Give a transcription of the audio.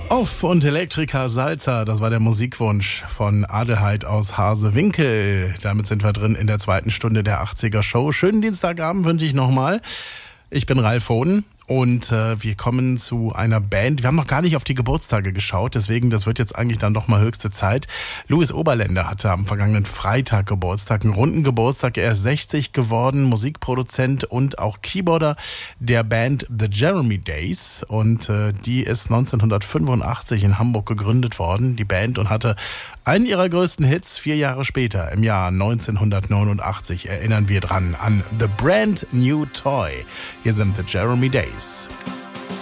Off und Elektrika Salzer, das war der Musikwunsch von Adelheid aus Harsewinkel. Damit sind wir drin in der zweiten Stunde der 80er Show. Schönen Dienstagabend wünsche ich nochmal. Ich bin Ralf Hohn und wir kommen zu einer Band. Wir haben noch gar nicht auf die Geburtstage geschaut, deswegen das wird jetzt eigentlich dann doch mal höchste Zeit. Louis Oberländer hatte am vergangenen Freitag Geburtstag, einen runden Geburtstag. Er ist 60 geworden, Musikproduzent und auch Keyboarder der Band The Jeremy Days. Und die ist 1985 in Hamburg gegründet worden, die Band, und hatte einen ihrer größten Hits 4 Jahre später, im Jahr 1989, erinnern wir dran an The Brand New Toy. Hier sind The Jeremy Days.